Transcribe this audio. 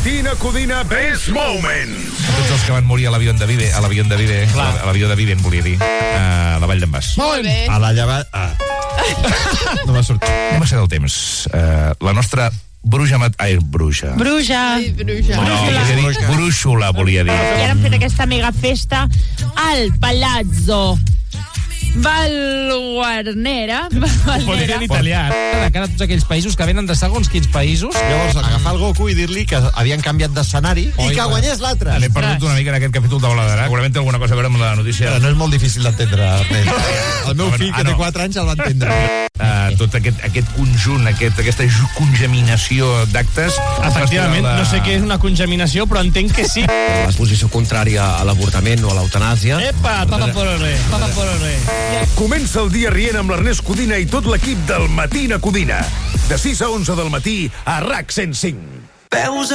Matina Codina Best Moments. Tots els que van morir a l'avió de Vive, a l'avió de Vive, volia dir, a la Vall d'en Bas. Molt bé. A la llevat... No m'ha sortit. Anem a ser del temps. La nostra bruja... Bruja. Ai, bruja. No, volia dir brúixola, volia dir. I ara hem fet aquesta mega festa al Palazzo Valguarnera. Podria en italià. De cara a tots aquells països que venen de segons quins països. Llavors, agafar el Goku i dir-li que havien canviat d'escenari i que guanyés l'altre. L'he perdut una mica en aquest capítol de Bola d'Arac. Segurament té alguna cosa a veure amb la notícia. Però no és molt difícil d'entendre, Ernest. El meu fill, que té 4 anys, el va entendre. Tot aquest conjunt, aquesta congeminació d'actes... Efectivament, no sé què és una congeminació, però entenc que sí. La posició contrària a l'avortament o a l'eutanàsia. Epa, papa porore. Comença el dia rient amb l'Ernest Codina i tot l'equip del Matina Codina. De 6 a 11 del matí a RAC 105. Veus